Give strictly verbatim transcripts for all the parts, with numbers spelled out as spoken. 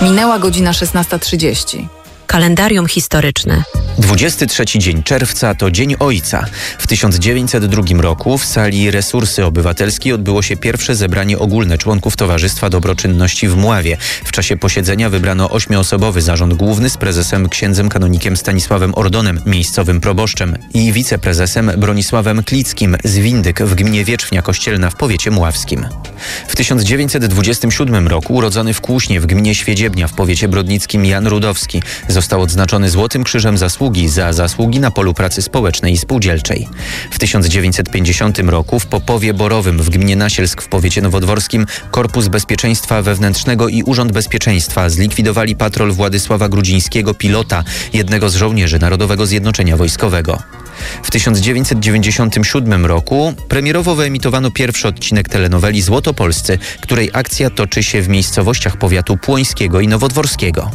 Minęła godzina szesnasta trzydzieści. Kalendarium historyczne. dwudziesty trzeci dzień czerwca to Dzień Ojca. W tysiąc dziewięćset drugim roku w sali Resursy Obywatelskiej odbyło się pierwsze zebranie ogólne członków Towarzystwa Dobroczynności w Mławie. W czasie posiedzenia wybrano ośmioosobowy zarząd główny z prezesem księdzem kanonikiem Stanisławem Ordonem, miejscowym proboszczem, i wiceprezesem Bronisławem Klickim z Windyk w gminie Wierzchnia Kościelna w powiecie mławskim. W tysiąc dziewięćset dwudziestym siódmym roku urodzony w Kłuśnie w gminie Świedziebnia w powiecie brodnickim Jan Rudowski został odznaczony Złotym Krzyżem Zasługi za zasługi na polu pracy społecznej i spółdzielczej. W tysiąc dziewięćset pięćdziesiątym roku w Popowie Borowym w gminie Nasielsk w powiecie nowodworskim Korpus Bezpieczeństwa Wewnętrznego i Urząd Bezpieczeństwa zlikwidowali patrol Władysława Grudzińskiego, pilota, jednego z żołnierzy Narodowego Zjednoczenia Wojskowego. W tysiąc dziewięćset dziewięćdziesiątym siódmym roku premierowo wyemitowano pierwszy odcinek telenoweli Złotopolscy, której akcja toczy się w miejscowościach powiatu płońskiego i nowodworskiego.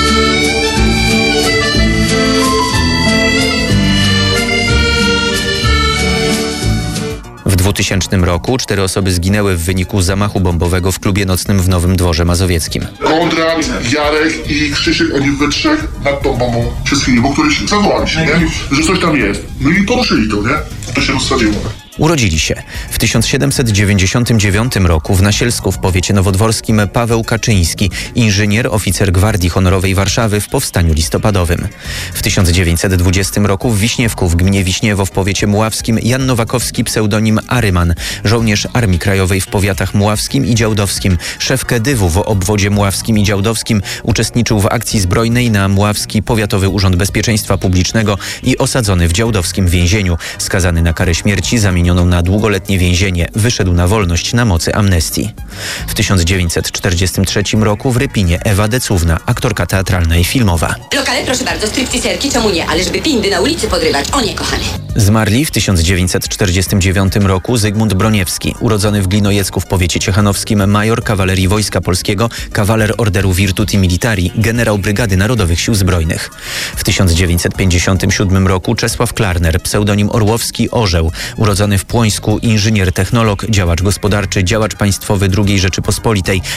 W dwutysięcznym roku cztery osoby zginęły w wyniku zamachu bombowego w klubie nocnym w Nowym Dworze Mazowieckim. Konrad, Jarek i Krzysiek, oni we trzech nad tą bombą się schylili, bo któryś zawołali się, nie? Że coś tam jest. No i poruszyli to, nie? To się rozsadziło. Urodzili się w tysiąc siedemset dziewięćdziesiątym dziewiątym roku w Nasielsku w powiecie nowodworskim Paweł Kaczyński, inżynier, oficer Gwardii Honorowej Warszawy w powstaniu listopadowym. W tysiąc dziewięćset dwudziestym roku w Wiśniewku w gminie Wiśniewo w powiecie mławskim Jan Nowakowski, pseudonim Aryman, żołnierz Armii Krajowej w powiatach mławskim i działdowskim, szef Kedywu w obwodzie mławskim i działdowskim, uczestniczył w akcji zbrojnej na Mławski Powiatowy Urząd Bezpieczeństwa Publicznego i osadzony w działdowskim więzieniu. Skazany na karę śmierci, zamienioną na długoletnie więzienie, wyszedł na wolność na mocy amnestii. W tysiąc dziewięćset czterdziestym trzecim roku w Rypinie Ewa Decówna, aktorka teatralna i filmowa. Lokale, proszę bardzo, stripteaserki, czemu nie, ale żeby pindy na ulicy podrywać, o nie, kochany. Zmarli w tysiąc dziewięćset czterdziestym dziewiątym roku Zygmunt Broniewski, urodzony w Glinojecku w powiecie ciechanowskim, major kawalerii Wojska Polskiego, kawaler Orderu Virtuti Militari, generał Brygady Narodowych Sił Zbrojnych. W tysiąc dziewięćset pięćdziesiątym siódmym roku Czesław Klarner, pseudonim Orłowski Orzeł, urodzony w Płońsku, inżynier, technolog, działacz gospodarczy, działacz państwowy drugiej Rzeczypospolitej,